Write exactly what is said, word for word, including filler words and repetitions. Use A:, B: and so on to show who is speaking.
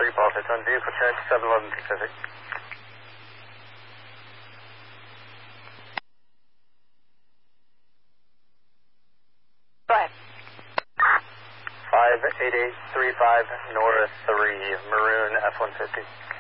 A: three Baltic on vehicle check, seven eleven Pacific.
B: Go ahead.
A: five eight eight three five North three, Maroon F one fifty.